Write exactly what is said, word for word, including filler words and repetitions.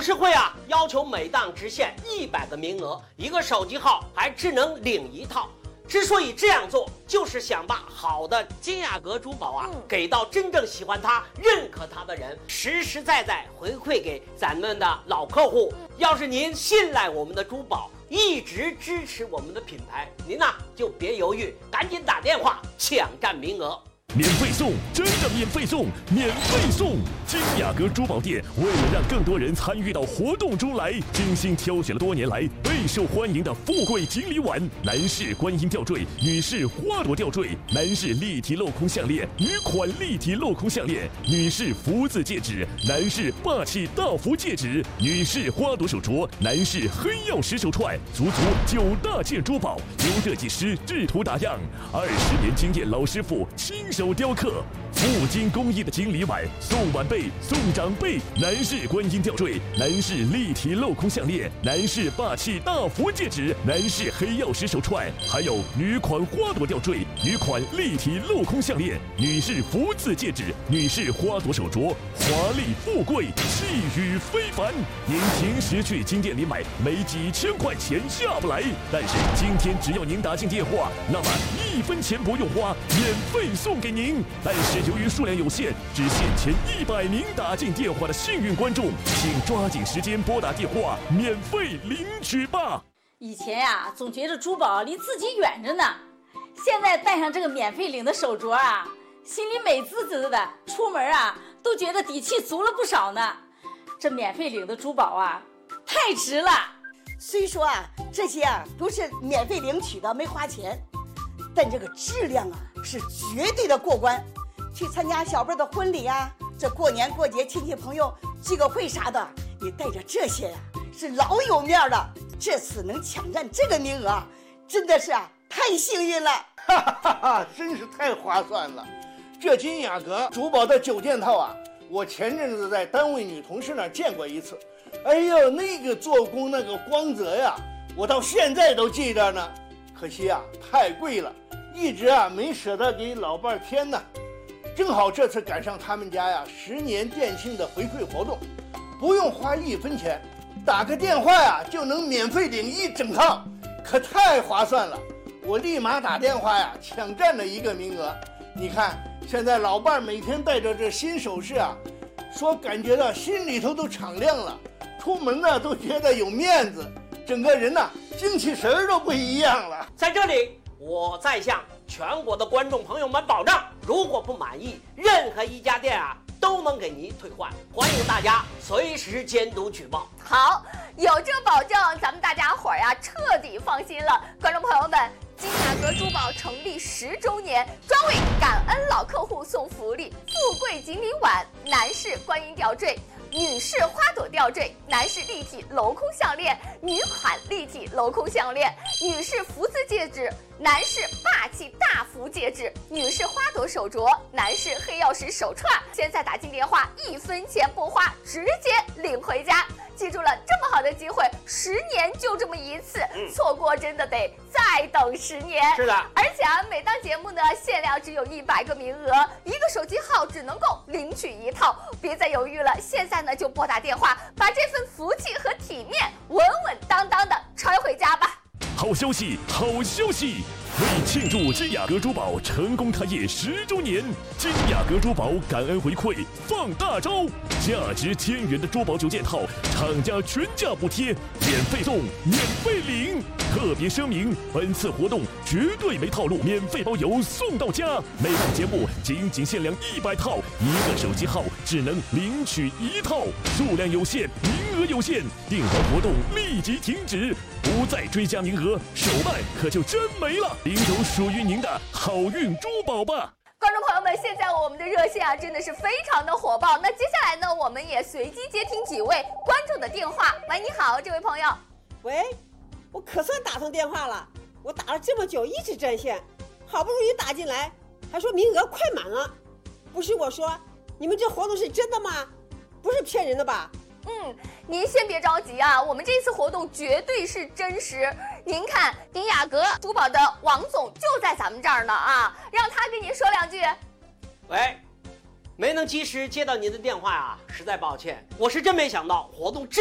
市会啊要求每档只限一百个名额，一个手机号还只能领一套。之所以这样做，就是想把好的金雅阁珠宝啊、嗯、给到真正喜欢它、认可它的人，实实在在回馈给咱们的老客户。要是您信赖我们的珠宝，一直支持我们的品牌，您呐、啊、就别犹豫，赶紧打电话抢占名额。 免费送，真的免费送，免费送！金雅阁珠宝店为了让更多人参与到活动中来，精心挑选了多年来备受欢迎的富贵锦鲤碗、男士观音吊坠、女士花朵吊坠、男士立体镂空项链、女款立体镂空项链、女士福字戒指、男士霸气大福戒指、女士花朵手镯、男士黑曜石手串，足足九大件珠宝，由设计师制图打样，二十年经验老师傅亲手雕刻，镀金工艺的锦鲤碗送晚辈、送长辈，男士观音吊坠、男士立体镂空项链、男士霸气大福戒指、男士黑曜石手串，还有女款花朵吊坠、女款立体镂空项链、女士福字戒指、女士花朵手镯，华丽富贵，气宇非凡。您平时去金店里买，没几千块钱下不来，但是今天只要您打进电话，那么一分钱不用花，免费送给您。但是由于数量有限，只限前一百名打进电话的幸运观众，请抓紧时间拨打电话，免费领取吧。 以前呀、啊，总觉得珠宝离自己远着呢，现在戴上这个免费领的手镯啊，心里美滋滋的，出门啊都觉得底气足了不少呢。这免费领的珠宝啊，太值了。 虽说啊，这些啊都是免费领取的，没花钱，但这个质量啊是绝对的过关。去参加小辈的婚礼啊，这过年过节亲戚朋友聚个会啥的，你带着这些呀、啊，是老有面了。这次能抢占这个名额，真的是啊太幸运了， 哈哈哈哈！真是太划算了。这金雅阁珠宝的九件套啊，我前阵子在单位女同事那儿见过一次。哎呦，那个做工那个光泽呀，我到现在都记着呢。可惜啊，太贵了，一直啊没舍得给老伴儿添呢。正好这次赶上他们家呀十年店庆的回馈活动，不用花一分钱，打个电话呀就能免费领一整套，可太划算了。我立马打电话呀抢占了一个名额。你看现在老伴儿每天带着这新首饰啊，说感觉到心里头都敞亮了，出门呢都觉得有面子，整个人呢精气神都不一样了。 在这里我再向全国的观众朋友们保障，如果不满意，任何一家店啊都能给您退换，欢迎大家随时监督举报。 好，有这个保证，咱们大家伙儿呀彻底放心了。观众朋友们，金雅阁珠宝成立十周年，专为感恩老客户送福利，富贵锦鲤碗、男士观音吊坠、女士花朵吊坠、男士立体镂空项链、女款立体镂空项链、女士福字戒指、男士霸气大福戒指、女士花朵手镯、男士黑曜石手串。现在打进电话，一分钱不花，直接领回家。记住了，这么好的机会，十年就这么一次，嗯、错过真的得再等十年。 是的， 而且啊，每档节目呢，限量只有一百个名额，一个手机号只能够领取一套。别再犹豫了，现在呢就拨打电话，把这份福气和体面稳稳当当的揣回家吧。 好消息，好消息！为庆祝金雅阁珠宝成功开业十周年，金雅阁珠宝感恩回馈放大招，价值千元的珠宝九件套，厂家全价补贴，免费送，免费领。特别声明，本次活动绝对没套路，免费包邮送到家。每档节目仅仅限量一百套，一个手机号只能领取一套，数量有限，名额有限，订完活动立即停止，不再追加名额，手办可就真没了。领走属于您的好运珠宝吧！ 观众朋友们，现在我们的热线啊真的是非常的火爆。那接下来呢，我们也随机接听几位观众的电话。喂，你好，这位朋友。 喂，我可算打通电话了，我打了这么久一直占线，好不容易打进来，还说名额快满了。不是我说，你们这活动是真的吗？不是骗人的吧？ 嗯，您先别着急啊，我们这次活动绝对是真实。您看，金雅阁珠宝的王总就在咱们这儿呢啊，让他跟您说两句。 喂，没能及时接到您的电话啊，实在抱歉，我是真没想到活动这